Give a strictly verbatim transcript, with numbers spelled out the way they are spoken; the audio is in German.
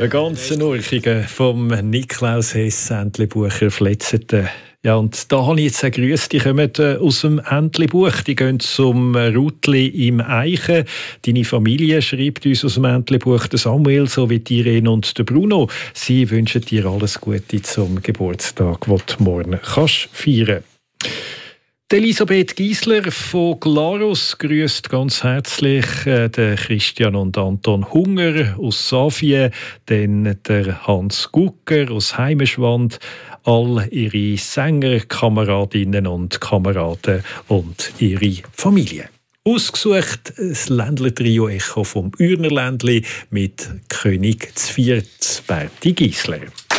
Ein ganz Urchiger vom Niklaus Hess, Entlebucher Fletzeten. Ja, und da habe ich jetzt ein Grüß, die kommen aus dem Entlebuch, die gehen zum Rutli im Eichen. Deine Familie schreibt uns aus dem Entlebuch, der Samuel sowie die Irene und der Bruno. Sie wünschen dir alles Gute zum Geburtstag, den du morgen kannst feiern. Elisabeth Giesler von Glarus grüßt ganz herzlich äh, den Christian und Anton Hunger aus Savien, dann der Hans Gucker aus Heimeschwand, all ihre Sänger, Kameradinnen und Kameraden und ihre Familie. Ausgesucht das Ländler-Trio Echo vom Ürnerländli mit König Zviert, Berti Giesler.